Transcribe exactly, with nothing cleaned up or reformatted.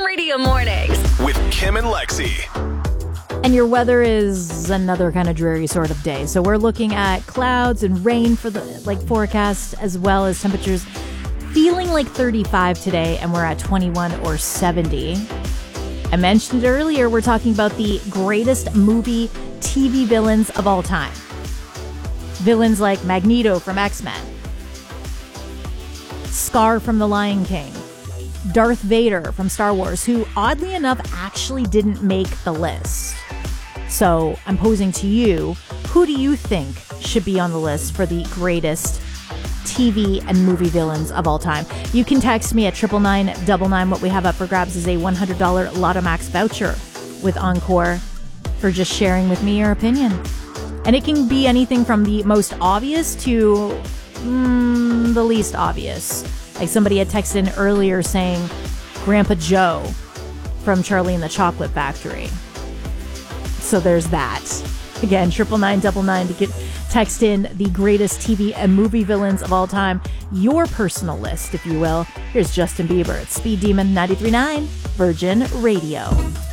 Radio Mornings with Kim and Lexi. And your weather is another kind of dreary sort of day. So we're looking at clouds and rain for the like forecast, as well as temperatures feeling like thirty-five today, and we're at twenty-one or seventy. I mentioned earlier, we're talking about the greatest movie T V villains of all time. Villains like Magneto from X-Men, Scar from The Lion King, Darth Vader from Star Wars, who oddly enough actually didn't make the list. So I'm posing to you, who do you think should be on the list for the greatest T V and movie villains of all time? You can text me at triple nine double nine. What we have up for grabs is a one hundred dollars Lotto Max voucher with Encore for just sharing with me your opinion. And it can be anything from the most obvious to mm, the least obvious. Like somebody had texted in earlier saying Grandpa Joe from Charlie and the Chocolate Factory. So there's that. Again, triple nine double nine to get text in the greatest T V and movie villains of all time. Your personal list, if you will. Here's Justin Bieber at Speed Demon ninety-three point nine Virgin Radio.